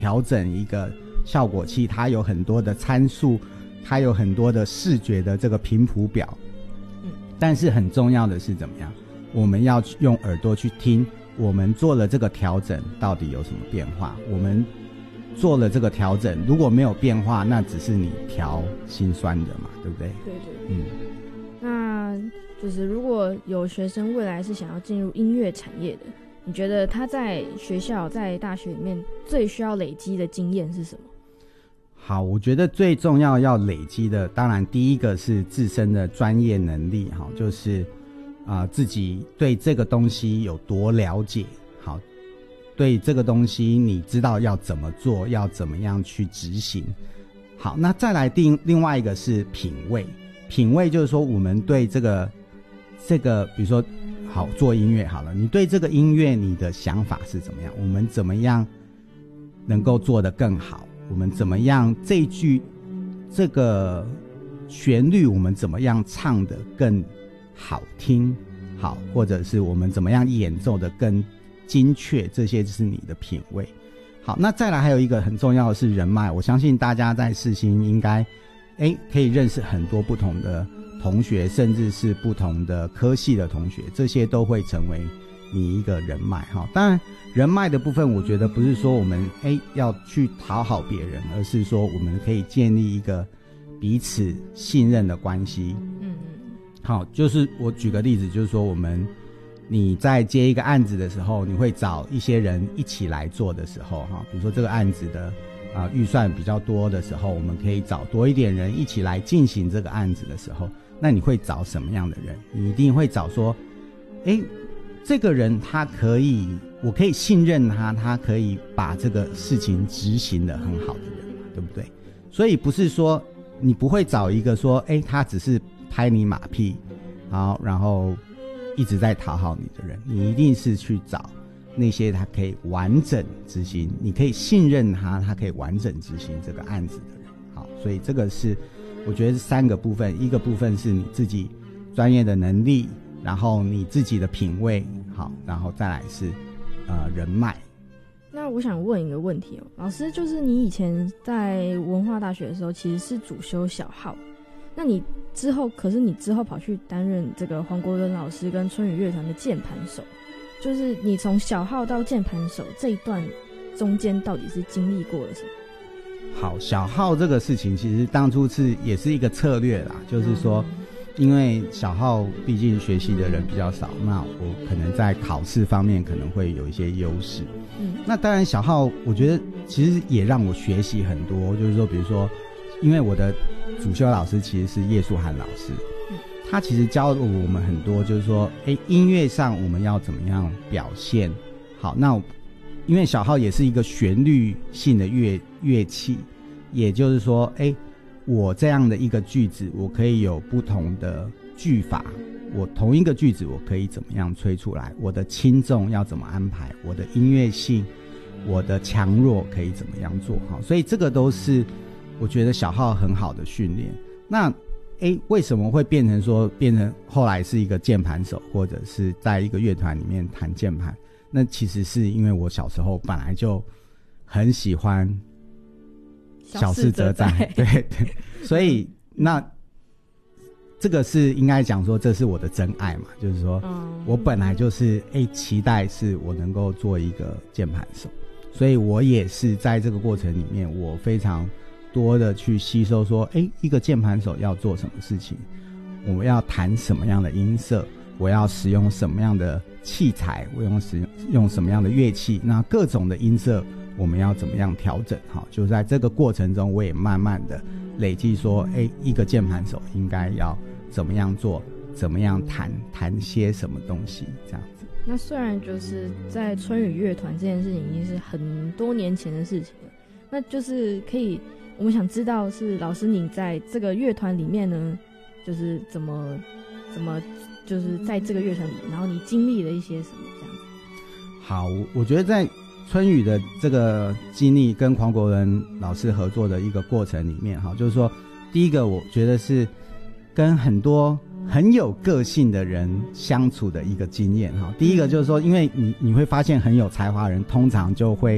调整一个效果器，它有很多的参数，它有很多的视觉的这个频谱表。但是很重要的是怎么样？我们要用耳朵去听，我们做了这个调整到底有什么变化？我们做了这个调整，如果没有变化，那只是你调心酸的嘛，对不对？ 对对。那就是如果有学生未来是想要进入音乐产业的，你觉得他在学校在大学里面最需要累积的经验是什么？ 好，我觉得最重要累积的，当然第一个是自身的专业能力，就是自己对这个东西有多了解，好，对这个东西你知道要怎么做，要怎么样去执行。好，那再来另外一个是品味，品味就是说我们对这个比如说好做音乐好了，你对这个音乐你的想法是怎么样，我们怎么样能够做得更好，我们怎么样这个旋律我们怎么样唱得更好听，好，或者是我们怎么样演奏得更精确，这些就是你的品味。好，那再来还有一个很重要的是人脉，我相信大家在世新应该可以认识很多不同的同学，甚至是不同的科系的同学，这些都会成为你一个人脉。当然人脉的部分我觉得不是说我们要去讨好别人，而是说我们可以建立一个彼此信任的关系。好，就是我举个例子，就是说你在接一个案子的时候，你会找一些人一起来做的时候，比如说这个案子的预算比较多的时候，我们可以找多一点人一起来进行这个案子的时候，那你会找什么样的人？你一定会找说这个人我可以信任他，他可以把这个事情执行得很好的人，对不对？所以不是说你不会找一个说他只是拍你马屁然后一直在讨好你的人，你一定是去找那些他可以完整执行，你可以信任他可以完整执行这个案子的人。好，所以这个是我觉得是3个部分，一个部分是你自己专业的能力，然后你自己的品味，好，然后再来是人脉。 那我想问一个问题老师，就是你以前在文化大学的时候其实是主修小号，那可是你之后跑去担任这个黄国伦老师跟春雨乐团的键盘手，就是你从小号到键盘手这一段中间到底是经历过了什么？ 好，小号这个事情其实当初也是一个策略啦，就是说因为小号毕竟学习的人比较少，那我可能在考试方面可能会有一些优势。那当然小号我觉得其实也让我学习很多，就是说比如说因为我的主修老师其实是叶树涵老师，他其实教了我们很多，就是说音乐上我们要怎么样表现好。那因为小号也是一个旋律性的乐器，也就是说我这样的一个句子我可以有不同的句法，我同一个句子我可以怎么样吹出来，我的轻重要怎么安排，我的音乐性，我的强弱可以怎么样做好。所以这个都是我觉得小号很好的训练。那为什么会变成后来是一个键盘手，或者是在一个乐团里面弹键盘？那其实是因为我小时候本来就很喜欢小事则在，对对，所以那这个是应该讲说这是我的真爱嘛，就是说我本来就是期待是我能够做一个键盘手，所以我也是在这个过程里面我非常多的去吸收说一个键盘手要做什么事情，我要弹什么样的音色，我要使用什么样的器材，我用什么样的乐器，那各种的音色我们要怎么样调整。好，就在这个过程中我也慢慢的累积说一个键盘手应该要怎么样做，怎么样弹些什么东西这样子。 那虽然就是在春雨乐团这件事情已经是很多年前的事情了，那就是我们想知道是老师你在这个乐团里面呢，就是怎么就是在这个乐团里，然后你经历了一些什么这样子。 好，我觉得在春雨的这个经历跟黄国伦老师合作的一个过程里面，就是说第一个我觉得是跟很多很有个性的人相处的一个经验。第一个就是说因为你会发现很有才华的人通常就会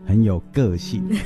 很有个性。